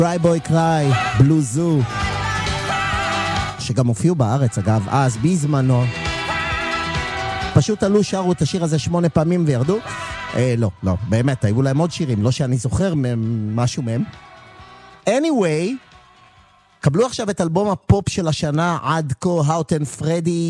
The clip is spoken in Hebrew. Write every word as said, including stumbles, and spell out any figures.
Cry Boy Cry, בלו זו, שגם הופיעו בארץ אגב, אז בזמנו. פשוט עלו, שרו את השיר הזה שמונה פעמים וירדו. אה, לא, לא, באמת, היו להם עוד שירים, לא שאני זוכר משהו מהם. anyway, קבלו עכשיו את אלבום הפופ של השנה עד כה, Out and Freddy.